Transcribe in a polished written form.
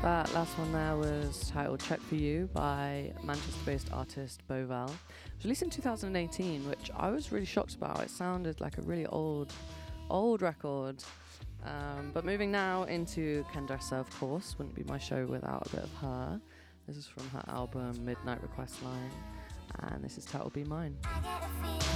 That last one there was titled Check For You by Manchester-based artist Boval. It was released in 2018, which I was really shocked about. It sounded like a really old record. But moving now into Kendressa, of course, wouldn't be my show without a bit of her. This is from her album Midnight Request Line, and this is titled Be Mine.